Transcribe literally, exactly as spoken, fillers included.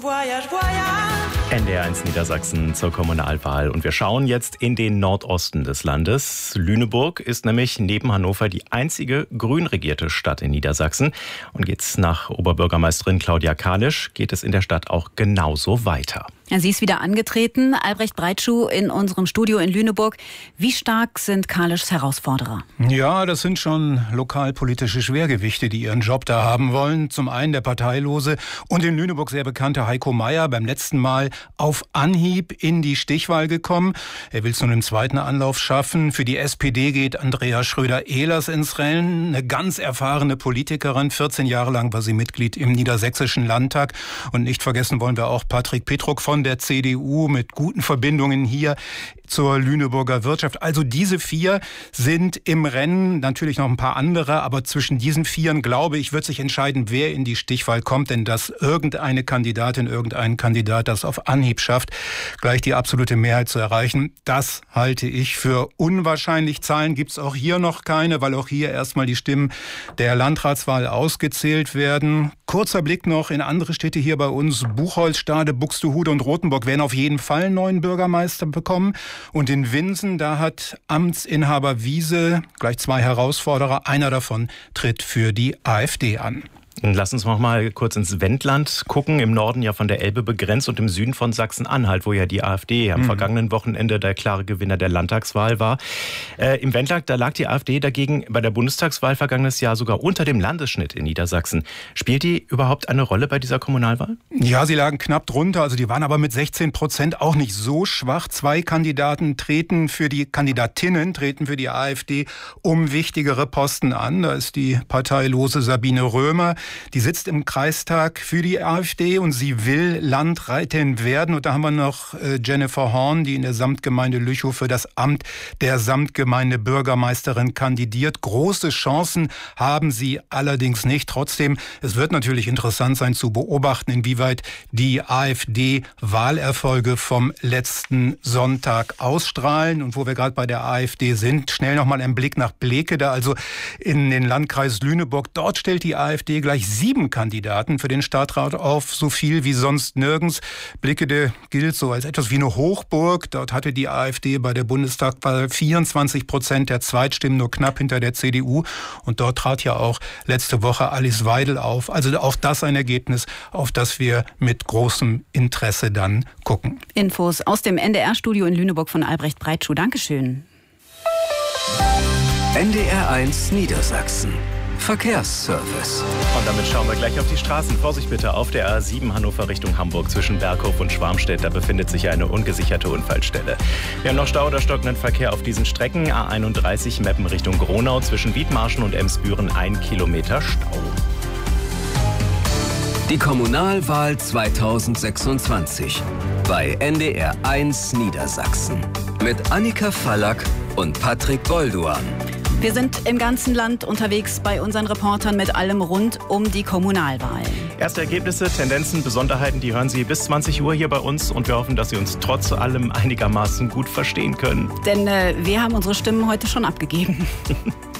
Voyage, voyage. N D R eins Niedersachsen zur Kommunalwahl. Und wir schauen jetzt in den Nordosten des Landes. Lüneburg ist nämlich neben Hannover die einzige grün regierte Stadt in Niedersachsen. Und geht's nach Oberbürgermeisterin Claudia Kalisch, geht es in der Stadt auch genauso weiter. Ja, sie ist wieder angetreten. Albrecht Breitschuh in unserem Studio in Lüneburg. Wie stark sind Kalischs Herausforderer? Ja, das sind schon lokalpolitische Schwergewichte, die ihren Job da haben wollen. Zum einen der Parteilose und in Lüneburg sehr bekannte Heiko Mayer, beim letzten Mal auf Anhieb in die Stichwahl gekommen. Er will es nun im zweiten Anlauf schaffen. Für die S P D geht Andrea Schröder-Ehlers ins Rennen. Eine ganz erfahrene Politikerin. vierzehn Jahre lang war sie Mitglied im Niedersächsischen Landtag. Und nicht vergessen wollen wir auch Patrick Petruk von der C D U mit guten Verbindungen hier zur Lüneburger Wirtschaft. Also diese vier sind im Rennen, natürlich noch ein paar andere, aber zwischen diesen vieren, glaube ich, wird sich entscheiden, wer in die Stichwahl kommt, denn dass irgendeine Kandidatin, irgendein Kandidat das auf Anhieb schafft, gleich die absolute Mehrheit zu erreichen, das halte ich für unwahrscheinlich. Zahlen gibt es auch hier noch keine, weil auch hier erstmal die Stimmen der Landratswahl ausgezählt werden. Kurzer Blick noch in andere Städte hier bei uns. Buchholz, Stade, Buxtehude und Rothenburg werden auf jeden Fall einen neuen Bürgermeister bekommen. Und in Winsen, da hat Amtsinhaber Wiese gleich zwei Herausforderer. Einer davon tritt für die AfD an. Lass uns noch mal kurz ins Wendland gucken. Im Norden ja von der Elbe begrenzt und im Süden von Sachsen-Anhalt, wo ja die AfD am mhm. vergangenen Wochenende der klare Gewinner der Landtagswahl war. Äh, Im Wendland, da lag die AfD dagegen bei der Bundestagswahl vergangenes Jahr sogar unter dem Landesschnitt in Niedersachsen. Spielt die überhaupt eine Rolle bei dieser Kommunalwahl? Ja, sie lagen knapp drunter. Also die waren aber mit sechzehn Prozent auch nicht so schwach. Zwei Kandidaten treten für die Kandidatinnen, treten für die AfD um wichtigere Posten an. Da ist die parteilose Sabine Römer. Die sitzt im Kreistag für die AfD und sie will Landrätin werden. Und da haben wir noch äh, Jennifer Horn, die in der Samtgemeinde Lüchow für das Amt der Samtgemeinde-Bürgermeisterin kandidiert. Große Chancen haben sie allerdings nicht. Trotzdem, es wird natürlich interessant sein zu beobachten, inwieweit die AfD-Wahlerfolge vom letzten Sonntag ausstrahlen. Und wo wir gerade bei der AfD sind, schnell nochmal ein Blick nach Blekede, also in den Landkreis Lüneburg. Dort stellt die AfD gleich sieben Kandidaten für den Stadtrat auf, so viel wie sonst nirgends. Blekede gilt so als etwas wie eine Hochburg. Dort hatte die AfD bei der Bundestagswahl vierundzwanzig Prozent der Zweitstimmen, nur knapp hinter der C D U. Und dort trat ja auch letzte Woche Alice Weidel auf. Also auch das ein Ergebnis, auf das wir mit großem Interesse dann gucken. Infos aus dem N D R-Studio in Lüneburg von Albrecht Breitschuh. Dankeschön. N D R eins Niedersachsen. Verkehrsservice. Und damit schauen wir gleich auf die Straßen. Vorsicht bitte auf der A sieben Hannover Richtung Hamburg zwischen Berghof und Schwarmstedt. Da befindet sich eine ungesicherte Unfallstelle. Wir haben noch Stau oder stockenden Verkehr auf diesen Strecken. A einunddreißig Meppen Richtung Gronau zwischen Wiedmarschen und Emsbüren ein Kilometer Stau. Die Kommunalwahl zweitausendsechsundzwanzig bei N D R eins Niedersachsen mit Annika Fallack und Patrick Golduan. Wir sind im ganzen Land unterwegs bei unseren Reportern mit allem rund um die Kommunalwahl. Erste Ergebnisse, Tendenzen, Besonderheiten, die hören Sie bis zwanzig Uhr hier bei uns. Und wir hoffen, dass Sie uns trotz allem einigermaßen gut verstehen können. Denn äh, wir haben unsere Stimmen heute schon abgegeben.